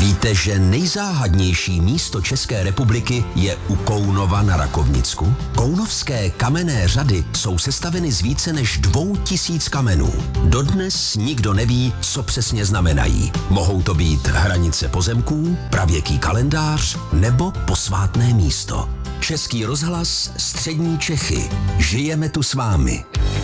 Víte, že nejzáhadnější místo České republiky je u Kounova na Rakovnicku? Kounovské kamenné řady jsou sestaveny z více než 2000 kamenů. Dodnes nikdo neví, co přesně znamenají. Mohou to být hranice pozemků, pravěký kalendář nebo posvátné místo. Český rozhlas, Střední Čechy. Žijeme tu s vámi.